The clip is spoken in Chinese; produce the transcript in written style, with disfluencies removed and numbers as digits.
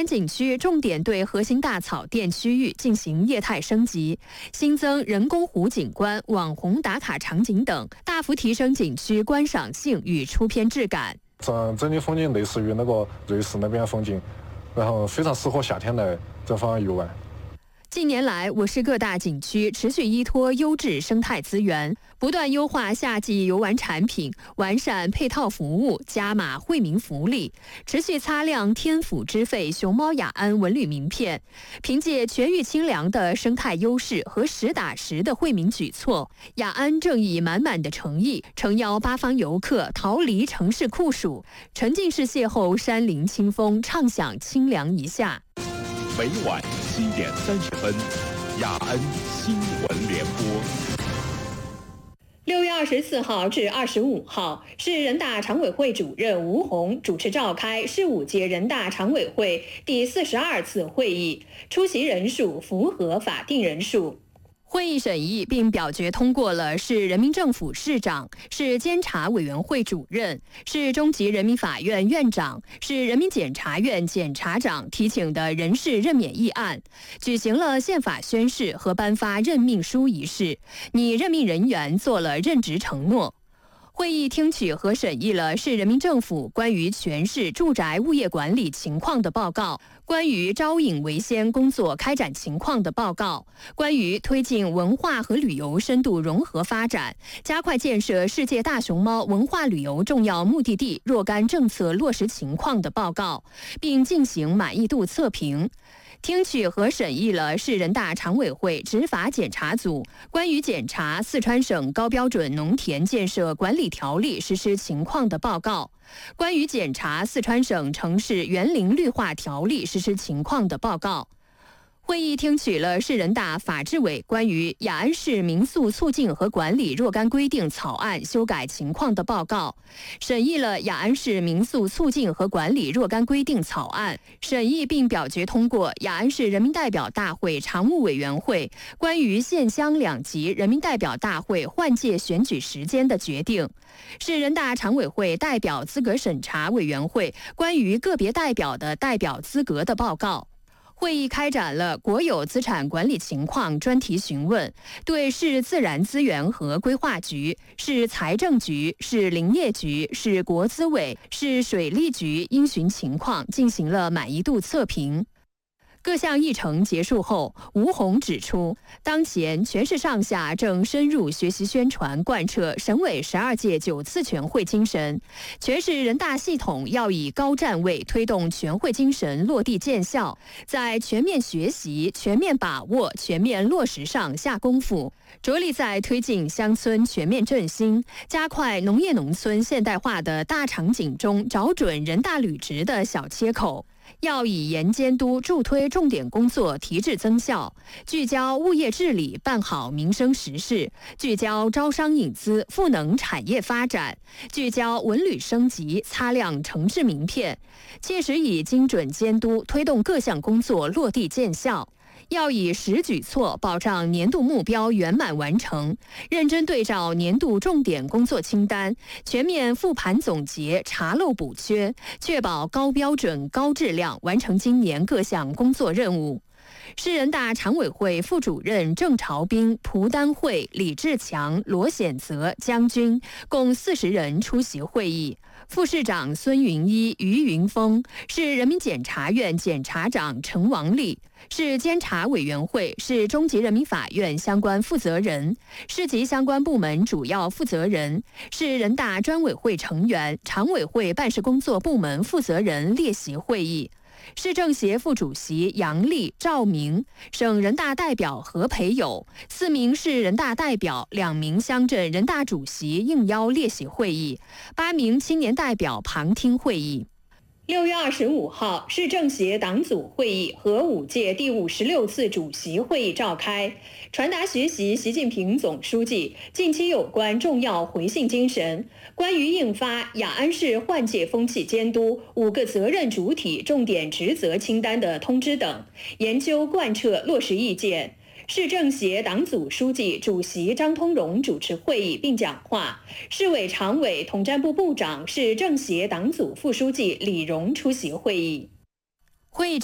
山景区重点对核心大草甸区域进行业态升级，新增人工湖景观、网红打卡场景等，大幅提升景区观赏性与出片质感。 整体风景类似于那个瑞士那边风景，然后非常适合夏天来这方游玩。 近年来，我市各大景区持续依托优质生态资源，不断优化夏季游玩产品，完善配套服务，加码惠民福利，持续擦亮天府之肺熊猫雅安文旅名片。凭借全域清凉的生态优势和实打实的惠民举措，雅安正以满满的诚意，诚邀八方游客逃离城市酷暑，沉浸式邂逅山林清风，畅享清凉一夏。 每晚7点30分，雅安新闻联播。 6月24号至25号，市人大常委会主任吴宏主持召开第5届人大常委会第42次会议，出席人数符合法定人数。会议审议并表决通过了市人民政府市长、市监察委员会主任、市中级人民法院院长、市人民检察院检察长提请的人事任免议案，举行了宪法宣誓和颁发任命书仪式，拟任命人员做了任职承诺。会议听取和审议了市人民政府关于全市住宅物业管理情况的报告、关于招引为先工作开展情况的报告、关于推进文化和旅游深度融合发展、加快建设世界大熊猫文化旅游重要目的地若干政策落实情况的报告，并进行满意度测评。听取和审议了市人大常委会执法检查组关于检查四川省高标准农田建设管理条例实施情况的报告，关于检查四川省城市园林绿化条例实施情况的报告。会议听取了市人大法制委关于雅安市民宿促进和管理若干规定草案修改情况的报告，审议了雅安市民宿促进和管理若干规定草案，审议并表决通过雅安市人民代表大会常务委员会关于县乡2级人民代表大会换届选举时间的决定，市人大常委会代表资格审查委员会关于个别代表的代表资格的报告。会议开展了国有资产管理情况专题询问，对市自然资源和规划局、市财政局、市林业局、市国资委、市水利局应询情况进行了满意度测评。各项议程结束后，吴宏指出，当前全市上下正深入学习宣传贯彻省委12届9次全会精神，全市人大系统要以高站位推动全会精神落地见效，在全面学习、全面把握、全面落实上下功夫，着力在推进乡村全面振兴、加快农业农村现代化的大场景中找准人大履职的小切口。要以严监督助推重点工作提质增效，聚焦物业治理办好民生实事，聚焦招商引资赋能产业发展，聚焦文旅升级擦亮城市名片，切实以精准监督推动各项工作落地见效。要以实举措保障年度目标圆满完成，认真对照年度重点工作清单，全面复盘总结查漏补缺，确保高标准高质量完成今年各项工作任务。市人大常委会副主任郑朝斌、蒲丹慧、李志强、罗显泽、江军共40人出席会议。副市长孙云一、于云峰，市人民检察院检察长陈王丽，市监察委员会、市中级人民法院相关负责人、市级相关部门主要负责人、市人大专委会成员、常委会办事工作部门负责人列席会议。市政协副主席杨丽、赵明，省人大代表何培友，4名市人大代表、2名乡镇人大主席应邀列席会议，8名青年代表旁听会议。6月25号，市政协党组会议和5届第56次主席会议召开，传达学习习近平总书记近期有关重要回信精神、关于印发雅安市换届风气监督5个责任主体重点职责清单的通知等，研究贯彻落实意见。市政协党组书记、主席张通荣主持会议并讲话，市委常委、统战部部长、市政协党组副书记李荣出席会议。会议